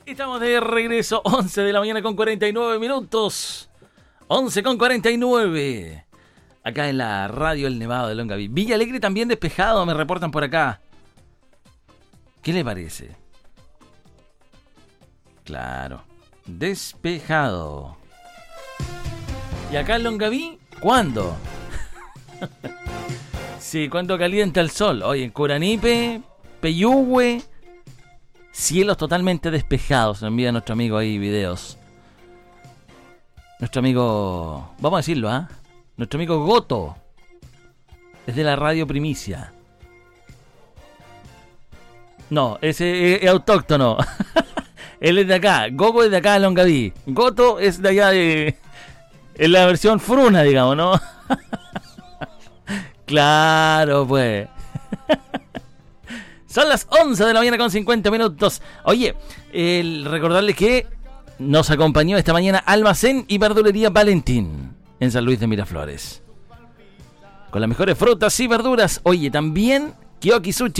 Estamos de regreso, 11 de la mañana con 49 minutos. 11 con 49. Acá en la radio El Nevado de Longaví. Villa Alegre también despejado, me reportan por acá. ¿Qué le parece? Claro, despejado. ¿Y acá en Longaví? ¿Cuándo? Sí, cuando calienta el sol. Oye, en Curanipe, Peyúgue, cielos totalmente despejados. Nos envía nuestro amigo ahí videos. Nuestro amigo, vamos a decirlo, ¿ah? Nuestro amigo Goto. Es de la radio Primicia. No, ese es autóctono. Él es de acá. Gogo es de acá de Longaví. Goto es de allá de... Es la versión fruna, digamos, ¿no? Claro, pues. Son las 11 de la mañana con 50 minutos. Oye, recordarles que nos acompañó esta mañana Almacén y Verdulería Valentín en San Luis de Miraflores. Con las mejores frutas y verduras. Oye, también Kioki Sushi.